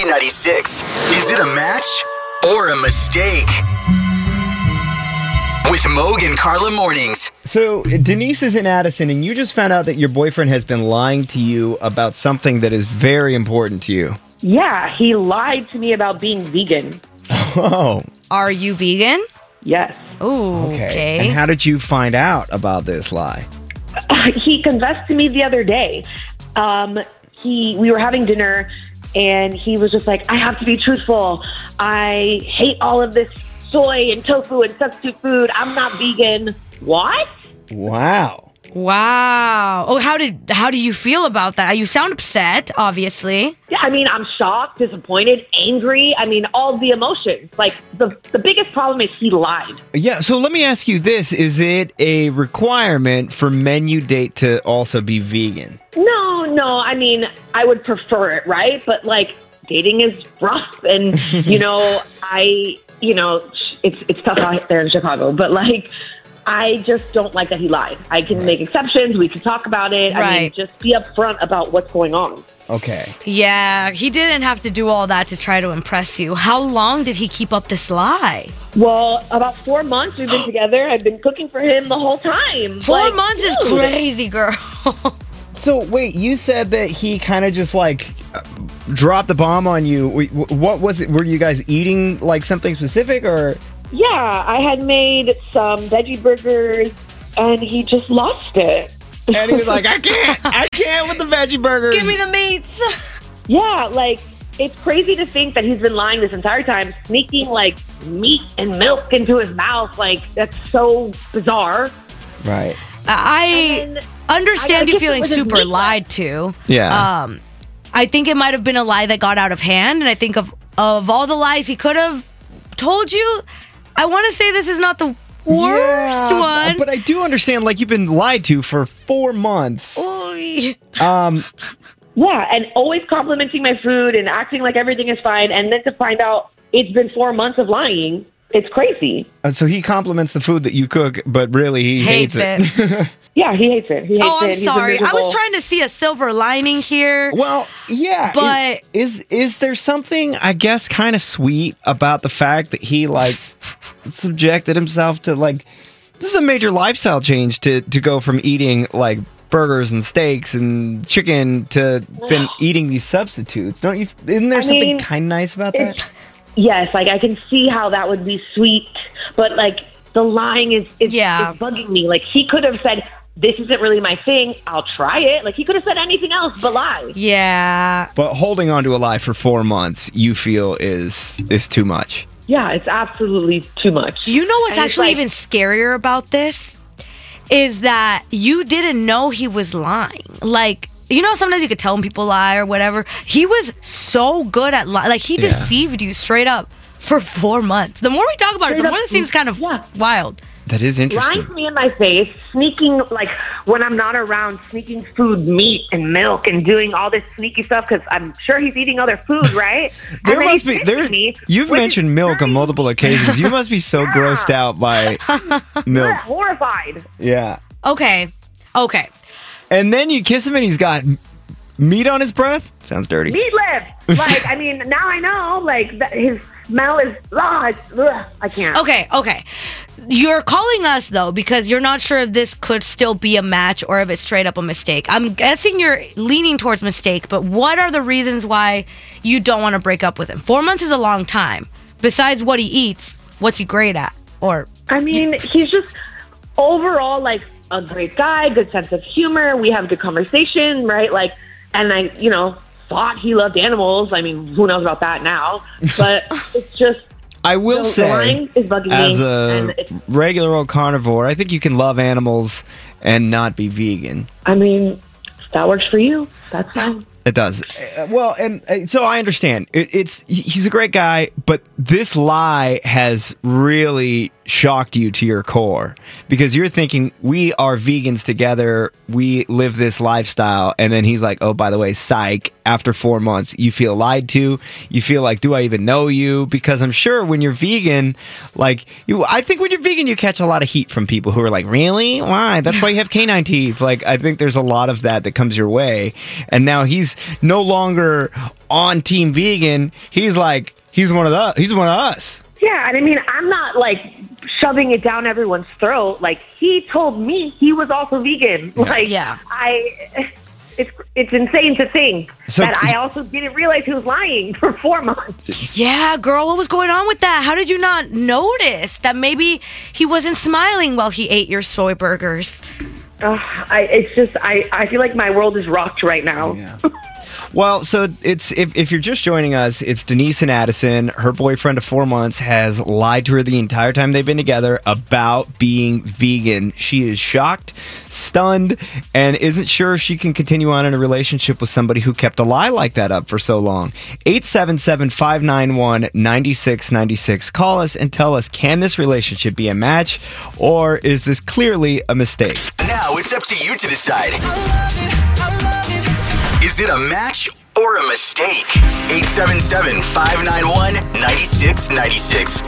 B96. Is it a match or a mistake? With Moog and Carla mornings. So, Denise is in Addison, and you just found out that your boyfriend has been lying to you about something that is very important to you. Yeah, he lied to me about being vegan. Oh. Are you vegan? Yes. Ooh, okay. And how did you find out about this lie? He confessed to me the other day. We were having dinner, and he was just like, I have to be truthful. I hate all of this soy and tofu and substitute food. I'm not vegan. What? Wow. Oh, how do you feel about that? You sound upset, obviously. Yeah, I mean, I'm shocked, disappointed, angry. I mean, all the emotions. Like, the biggest problem is he lied. Yeah, so let me ask you this. Is it a requirement for Men You Date to also be vegan? No. I mean, I would prefer it, right? But, like, dating is rough. And, it's tough out there in Chicago. But, like, I just don't like that he lied. I can make exceptions. We can talk about it. Right. I mean, just be upfront about what's going on. Okay. Yeah, he didn't have to do all that to try to impress you. How long did he keep up this lie? Well, about 4 months we've been together. I've been cooking for him the whole time. 4 months is crazy, girl. So, wait, you said that he kind of just, dropped the bomb on you. What was it? Were you guys eating, something specific, or... Yeah, I had made some veggie burgers, and he just lost it. And he was like, I can't with the veggie burgers. Give me the meats. Yeah, it's crazy to think that he's been lying this entire time, sneaking, meat and milk into his mouth. That's so bizarre. Right. I understand you feeling super lied to. Yeah. I think it might have been a lie that got out of hand, and I think of all the lies he could have told you, I want to say this is not the worst one. But I do understand, you've been lied to for 4 months. Oy. Yeah, and always complimenting my food and acting like everything is fine, and then to find out it's been 4 months of lying, it's crazy. So he compliments the food that you cook, but really he hates it. Yeah, he hates it. I'm sorry. I was trying to see a silver lining here. Well, yeah. But is there something, I guess, kind of sweet about the fact that he, subjected himself to, this is a major lifestyle change to go from eating, burgers and steaks and chicken to then eating these substitutes. Isn't there something kind of nice about that? Yes, I can see how that would be sweet, but, the lying is bugging me. He could have said, this isn't really my thing. I'll try it. He could have said anything else but lie. Yeah. But holding on to a lie for 4 months, you feel is too much. Yeah, it's absolutely too much. You know what's actually even scarier about this? Is that you didn't know he was lying. Sometimes you could tell when people lie or whatever. He was so good at lying. He deceived you straight up for 4 months. The more we talk about it, the more this seems kind of wild. That is interesting. Lying to me in my face, sneaking, when I'm not around, sneaking food, meat and milk, and doing all this sneaky stuff, because I'm sure he's eating other food, right? There must be. You've mentioned milk on multiple occasions. You must be so grossed out by milk. You're horrified. Yeah. Okay. And then you kiss him and he's got meat on his breath? Sounds dirty. Meat lips. Now I know, his smell is, I can't. Okay. You're calling us, though, because you're not sure if this could still be a match or if it's straight up a mistake. I'm guessing you're leaning towards mistake, but what are the reasons why you don't want to break up with him? 4 months is a long time. Besides what he eats, what's he great at? He's just overall, a great guy, good sense of humor. We have good conversation, right? And I, thought he loved animals. Who knows about that now? But it's just... I will say, is bugging as me, a regular old carnivore, I think you can love animals and not be vegan. If that works for you, that's fine. It does. So I understand. He's a great guy, but this lie has really shocked you to your core because you're thinking we are vegans together, we live this lifestyle, and then he's like, oh, by the way, psych, after 4 months you feel lied to, you feel like, do I even know you? Because I'm sure when you're vegan, like I think when you're vegan you catch a lot of heat from people who are like, really? Why? That's why you have canine teeth. Like, I think there's a lot of that comes your way, and now he's no longer on team vegan. He's like, he's one of us. Yeah, and I mean, I'm not like shoving it down everyone's throat. Like, he told me he was also vegan. Like, Yeah. It's insane to think that I also didn't realize he was lying for 4 months. Yeah, girl, what was going on with that? How did you not notice that maybe he wasn't smiling while he ate your soy burgers? I feel like my world is rocked right now. Yeah. Well, so it's if you're just joining us, it's Denise and Addison. Her boyfriend of 4 months has lied to her the entire time they've been together about being vegan. She is shocked, stunned, and isn't sure if she can continue on in a relationship with somebody who kept a lie like that up for so long. 877-591-9696. Call us and tell us, can this relationship be a match, or is this clearly a mistake? Now it's up to you to decide. Is it a match or a mistake? 877-591-9696.